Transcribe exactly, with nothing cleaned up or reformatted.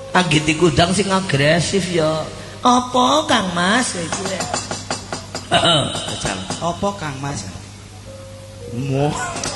Anggiti kudang sing agresif ya. Apa Kang Mas iku ya? Heeh, Apa Kang Mas? Mo.